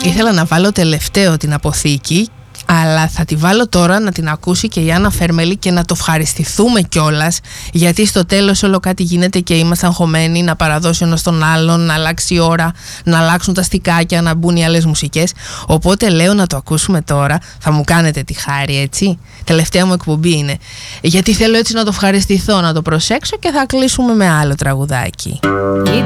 Ήθελα να βάλω τελευταίο την Αποθήκη, αλλά θα τη βάλω τώρα να την ακούσει και η Άννα Φέρμελη και να το ευχαριστηθούμε κιόλας, γιατί στο τέλος όλο κάτι γίνεται και είμαστε αγχωμένοι να παραδώσει ένας τον άλλον, να αλλάξει η ώρα, να αλλάξουν τα στικάκια, να μπουν οι άλλες μουσικές. Οπότε λέω να το ακούσουμε τώρα. Θα μου κάνετε τη χάρη, έτσι. Τελευταία μου εκπομπή είναι. Γιατί θέλω έτσι να το ευχαριστηθώ, να το προσέξω και θα κλείσουμε με άλλο τραγουδάκι.